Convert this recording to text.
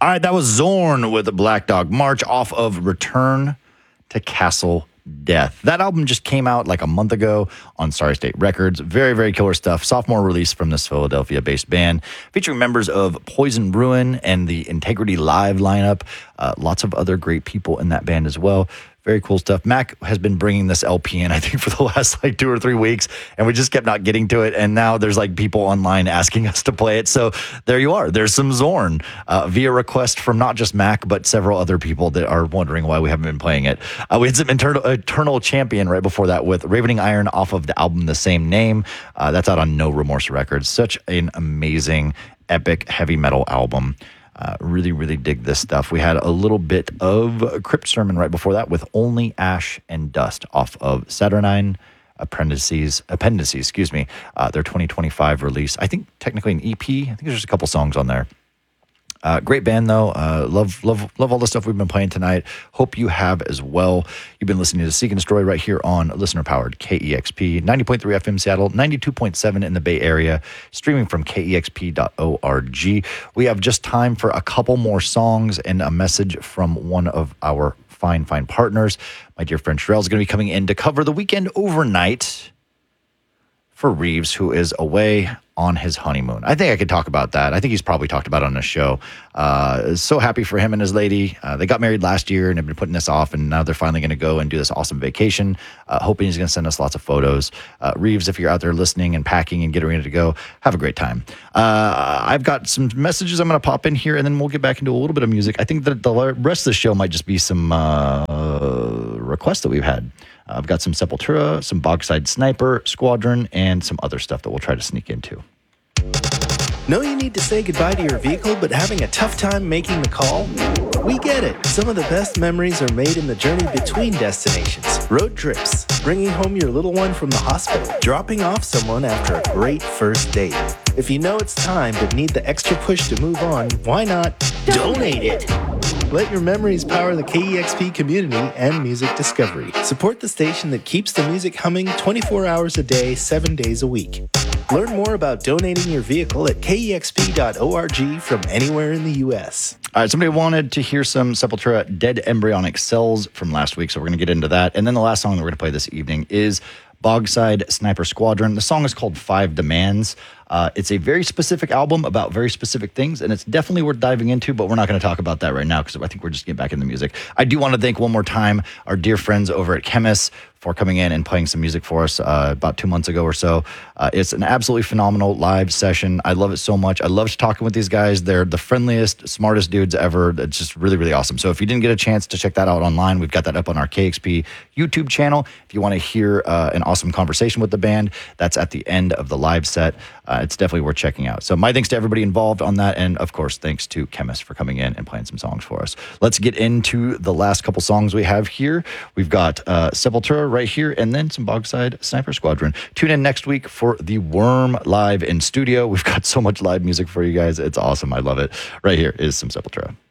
All right, that was Zorn with Black Dog March off of Return to Castle Death. That album just came out like a month ago on Sorry State Records. Very, very killer stuff. Sophomore release from this Philadelphia-based band, featuring members of Poison Ruin and the Integrity Live lineup. Lots of other great people in that band as well. Very cool stuff. Mac has been bringing this LP in, I think, for the last like 2 or 3 weeks, and we just kept not getting to it. And now there's like people online asking us to play it. So there you are. There's some Zorn via request from not just Mac, but several other people that are wondering why we haven't been playing it. We had some Eternal Champion right before that with Ravening Iron off of the album the same name. That's out on No Remorse Records. Such an amazing, epic heavy metal album. Really, really dig this stuff. We had a little bit of Crypt Sermon right before that with Only Ash and Dust off of Saturnine Appendices, their 2025 release. I think technically an EP. I think there's just a couple songs on there. Great band, though. Love all the stuff we've been playing tonight. Hope you have as well. You've been listening to Seek and Destroy right here on listener-powered KEXP, 90.3 FM Seattle, 92.7 in the Bay Area, streaming from KEXP.org. We have just time for a couple more songs and a message from one of our fine partners. My dear friend Sherelle is going to be coming in to cover the weekend overnight for Reeves, who is away on his honeymoon. I think I could talk about that. I think he's probably talked about it on the show. So happy for him and his lady. They got married last year and have been putting this off, and now they're finally going to go and do this awesome vacation. Hoping he's going to send us lots of photos. Reeves, if you're out there listening and packing and getting ready to go, have a great time. I've got some messages I'm going to pop in here, and then we'll get back into a little bit of music. I think that the rest of the show might just be some requests that we've had. I've got some Sepultura, some Bogside Sniper Squadron, and some other stuff that we'll try to sneak into. Know you need to say goodbye to your vehicle, but having a tough time making the call? We get it. Some of the best memories are made in the journey between destinations. Road trips, bringing home your little one from the hospital, dropping off someone after a great first date. If you know it's time but need the extra push to move on, why not donate it? Let your memories power the KEXP community and music discovery. Support the station that keeps the music humming 24 hours a day, 7 days a week. Learn more about donating your vehicle at KEXP.org from anywhere in the U.S. All right, somebody wanted to hear some Sepultura Dead Embryonic Cells from last week, so we're going to get into that. And then the last song that we're going to play this evening is Bogside Sniper Squadron. The song is called Five Demands. It's a very specific album about very specific things, and it's definitely worth diving into, but we're not going to talk about that right now because I think we're just getting back into music. I do want to thank one more time our dear friends over at Chemist for coming in and playing some music for us about 2 months ago or so. It's an absolutely phenomenal live session. I love it so much. I loved talking with these guys. They're the friendliest, smartest dudes ever. It's just really, really awesome. So if you didn't get a chance to check that out online, we've got that up on our KXP YouTube channel. If you want to hear an awesome conversation with the band, that's at the end of the live set. It's definitely worth checking out. So my thanks to everybody involved on that. And of course, thanks to Chemist for coming in and playing some songs for us. Let's get into the last couple songs we have here. We've got Sepultura right here, and then some Bogside Sniper Squadron. Tune in next week for the Worm live in studio. We've got so much live music for you guys. It's awesome. I love it. Right here is some Sepultura.